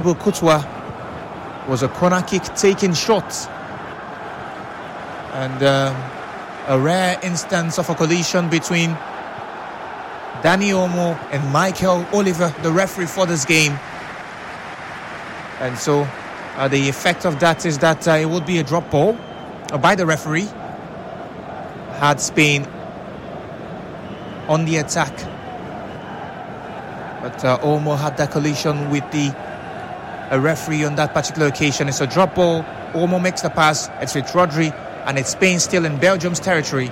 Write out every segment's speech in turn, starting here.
Thibaut Courtois was a corner kick taking shot. And a rare instance of a collision between Dani Olmo and Michael Oliver, the referee for this game. And so the effect of that is that it would be a drop ball by the referee. Had Spain on the attack. But Olmo had that collision with the referee on that particular occasion. It's a drop ball. Olmo makes the pass. It's with Rodri. And it's Spain still in Belgium's territory.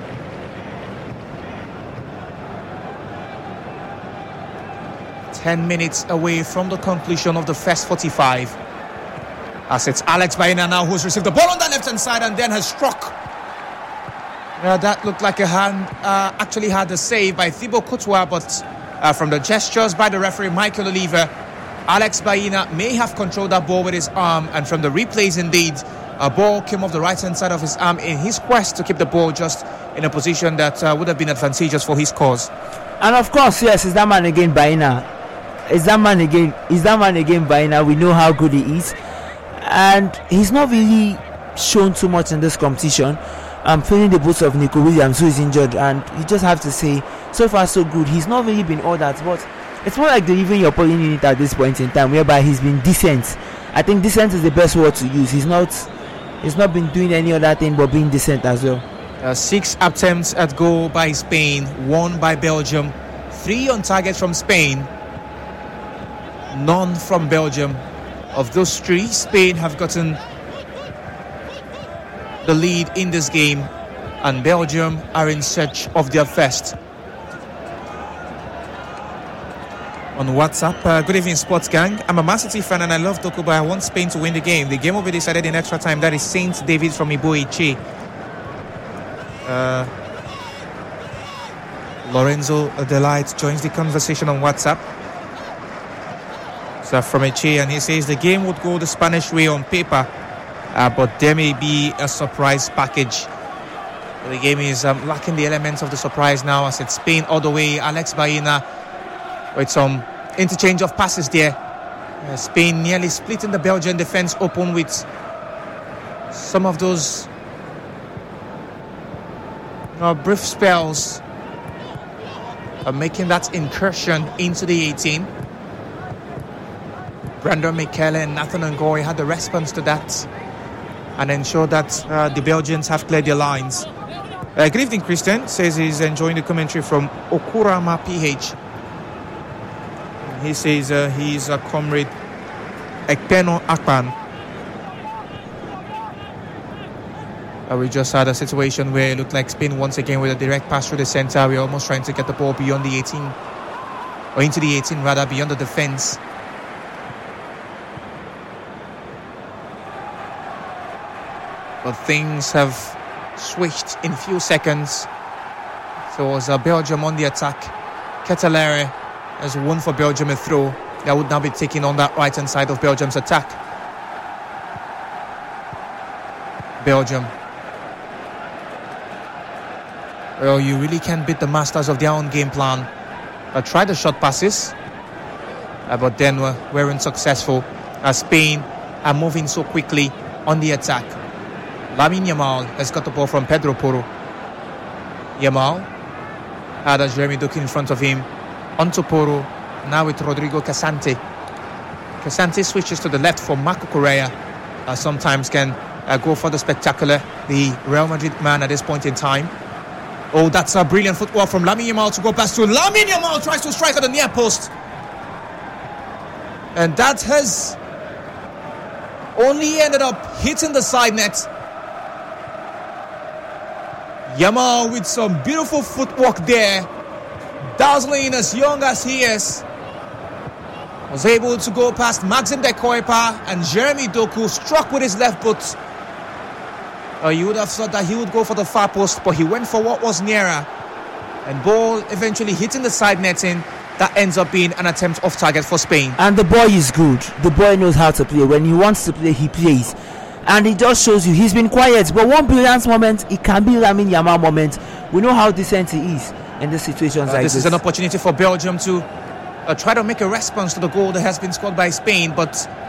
Ten minutes away from the conclusion of the first 45. As it's Alex Baena now who's received the ball on the left-hand side and then has struck. That looked like a hand. Actually had a save by Thibaut Courtois, but from the gestures by the referee Michael Oliver, Alex Baena may have controlled that ball with his arm, and from the replays indeed, a ball came off the right-hand side of his arm in his quest to keep the ball just in a position that would have been advantageous for his cause. And of course, yes, it's that man again, Baena. It's that man again, Baena. We know how good he is. And he's not really shown too much in this competition. I'm feeling the boots of Nico Williams, who is injured. And you just have to say, so far so good. He's not really been all that, but it's more like delivering your polling unit at this point in time, whereby he's been decent. I think decent is the best word to use. He's not been doing any other thing but being decent as well. 6 attempts at goal by Spain, 1 by Belgium, 3 on target from Spain, none from Belgium. Of those 3, Spain have gotten the lead in this game, and Belgium are in search of their first. On WhatsApp, good evening, Sports Gang. I'm a Man City fan and I love Doku, but I want Spain to win the game. The game will be decided in extra time. That is Saint David from Iboiche. Lorenzo Delight joins the conversation on WhatsApp. So from Eche, and he says the game would go the Spanish way on paper, but there may be a surprise package. The game is lacking the elements of the surprise now, as it's Spain all the way. Alex Baena with some interchange of passes there. Spain nearly splitting the Belgian defence open with some of those brief spells of making that incursion into the 18. Brandon Michele and Nathan Ngoy had the response to that and ensured that the Belgians have cleared their lines. Good evening, Christian says he's enjoying the commentary from Okurama PH. He says he's a comrade Ekpeno Akpan. We just had a situation where it looked like Spain once again with a direct pass through the centre. We're almost trying to get the ball beyond the 18, or into the 18 rather, beyond the defence. But things have switched in a few seconds. So it was Belgium on the attack. Ketelere has won for Belgium a throw that would now be taken on that right-hand side of Belgium's attack. Belgium. Well, you really can't beat the masters of their own game plan. Tried the short passes, but then weren't successful, as Spain are moving so quickly on the attack. Lamine Yamal has got the ball from Pedro Porro. Yamal had Jeremy Doku in front of him. Onto Porro, now with Rodrigo Casante. Casante switches to the left for Marco Correa. Sometimes can go for the spectacular, the Real Madrid man at this point in time. Oh, that's a brilliant footwork from Lamine Yamal to go past to Lamine Yamal, tries to strike at the near post. And that has only ended up hitting the side net. Yamal with some beautiful footwork there, dazzling as young as he is, was able to go past Maxime de Koipa, and Jeremy Doku struck with his left foot. You would have thought that he would go for the far post, but he went for what was nearer, and ball eventually hitting the side netting. That ends up being an attempt off target for Spain. And the boy is good. The boy knows how to play. When he wants to play, he plays. And it just shows you he's been quiet, but one brilliant moment, it can be Lamine Yamal moment. We know how decent he is in the situations like this. This is an opportunity for Belgium to try to make a response to the goal that has been scored by Spain, but